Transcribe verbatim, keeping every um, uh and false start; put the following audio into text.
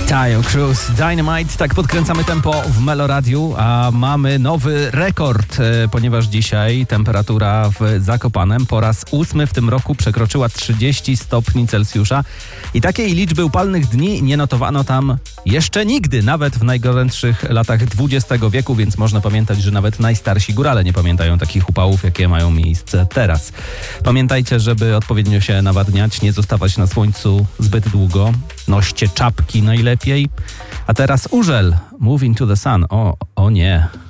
Taio Cruz, Dynamite, tak podkręcamy tempo w Meloradiu, a mamy nowy rekord, ponieważ dzisiaj temperatura w Zakopanem po raz ósmy w tym roku przekroczyła trzydzieści stopni Celsjusza i takiej liczby upalnych dni nie notowano tam jeszcze nigdy, nawet w najgorętszych latach dwudziestego wieku, więc można pamiętać, że nawet najstarsi górale nie pamiętają takich upałów, jakie mają miejsce teraz. Pamiętajcie, żeby odpowiednio się nawadniać, nie zostawać na słońcu zbyt długo, noście czapki najlepiej. A teraz Urzel, Move into the Sun. O, o nie.